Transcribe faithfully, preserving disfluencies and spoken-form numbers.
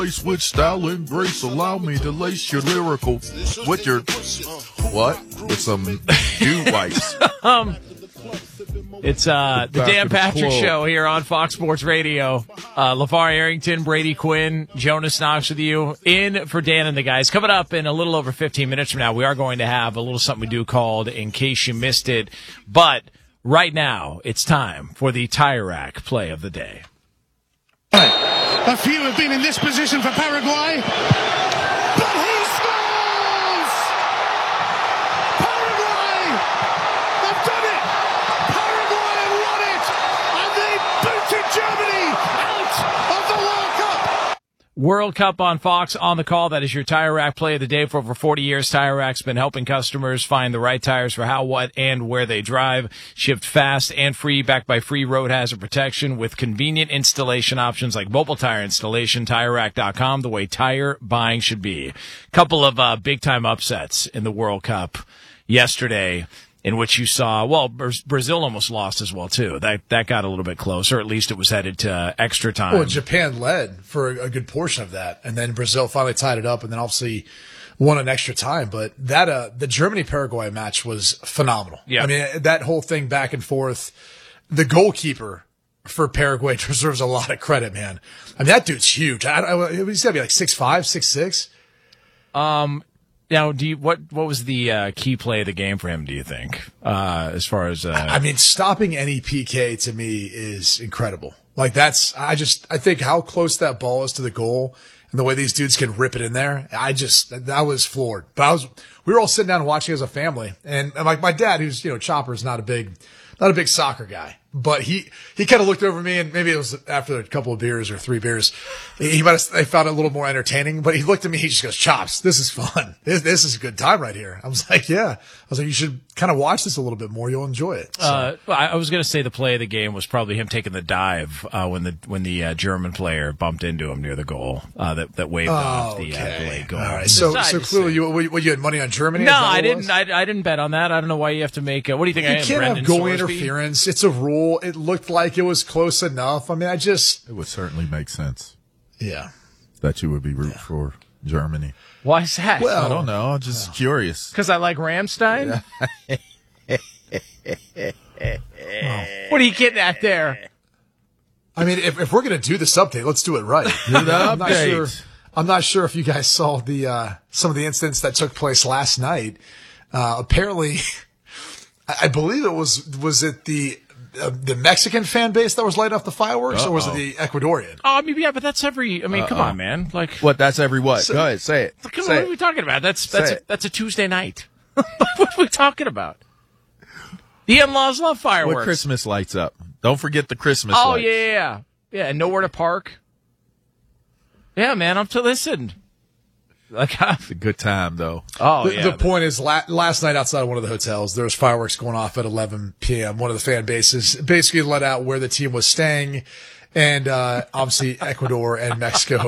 With style and grace, allow me to lace your lyrical with your what? With some dew wipes. um, it's uh the Dan Patrick Show here on Fox Sports Radio. Uh, LeVar Arrington, Brady Quinn, Jonas Knox with you in for Dan and the guys. Coming up in a little over fifteen minutes from now, we are going to have a little something we do called In Case You Missed It. But right now, it's time for the Tire Rack play of the day. A few have been in this position for Paraguay, but he scores! Paraguay have done it! Paraguay have won it! And they booted Germany out of the World Cup! World Cup on Fox on the call. That is your Tire Rack play of the day. For over forty years, Tire Rack's been helping customers find the right tires for how, what, and where they drive. Shipped fast and free, backed by free road hazard protection with convenient installation options like mobile tire installation. Tire Rack dot com, the way tire buying should be. Couple of uh, big-time upsets in the World Cup yesterday, in which you saw, well, Brazil almost lost as well, too. That that got a little bit close, or at least it was headed to extra time. Well, Japan led for a good portion of that, and then Brazil finally tied it up, and then obviously won an extra time. But that uh, the Germany-Paraguay match was phenomenal. Yeah. I mean, that whole thing back and forth, the goalkeeper for Paraguay deserves a lot of credit, man. I mean, that dude's huge. I, I, he's got to be like six five, six six. Um... Now, do you, what what was the uh, key play of the game for him, do you think, uh, as far as... Uh... I mean, stopping any P K to me is incredible. Like, that's... I just... I think how close that ball is to the goal and the way these dudes can rip it in there, I just... I was floored. But I was... We were all sitting down watching as a family. And, and like, my dad, who's, you know, Chopper's not a big... Not a big soccer guy, but he, he kind of looked over me, and maybe it was after a couple of beers or three beers. He might have, they found it a little more entertaining, but he looked at me, he just goes, Chops, this is fun. This, this is a good time right here. I was like, yeah. I was like, you should kind of watch this a little bit more. You'll enjoy it. So. Uh, I was going to say the play of the game was probably him taking the dive, uh, when the, when the, uh, German player bumped into him near the goal, uh, that, that waved oh, off the, okay. uh, delayed goal. All right. So, so clearly you, what, you had money on Germany? No, I didn't, I, I didn't bet on that. I don't know why you have to make, uh, what do you think you I am? can't Brendan have goal Sorsby? interference. It's a rule. It looked like it was close enough. I mean, I just. It would certainly make sense. Yeah. That you would be rooting yeah. for Germany. Why is that? Well, I don't know. I'm just yeah. curious. Because I like Ramstein? Yeah. oh. What are you getting at there? I mean, if, if we're going to do this update, let's do it right. Do the I'm not update. sure. I'm not sure if you guys saw the uh, some of the incidents that took place last night. Uh, apparently, I believe it was was it the uh, the Mexican fan base that was lighting off the fireworks, Uh-oh. or was it the Ecuadorian? Oh, I mean, yeah, but that's every. I mean, Uh-oh. come on, man. Like what? That's every what? So, Go ahead, say it. Come say on, it. what are we talking about? That's that's Say a, it. that's a Tuesday night. What are we talking about? The in-laws love fireworks. What Christmas lights up? Don't forget the Christmas oh, lights. yeah, yeah, yeah, yeah, and nowhere to park. Yeah, man, I'm to listen. Like, it's a good time, though. Oh, the, yeah. The point is, la- last night outside one of the hotels, there was fireworks going off at eleven p.m. One of the fan bases basically let out where the team was staying, and uh, obviously Ecuador and Mexico